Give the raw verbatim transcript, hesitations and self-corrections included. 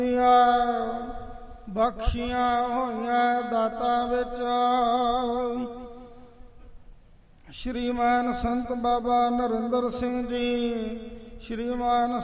ਬਖਸ਼ੀਆਂ ਹੋਈਆਂ ਦਾਤਾਂ ਵਿੱਚ ਸ਼੍ਰੀਮਾਨ ਸੰਤ ਬਾਬਾ ਨਰਿੰਦਰ ਸਿੰਘ ਜੀ, ਸ਼੍ਰੀਮਾਨ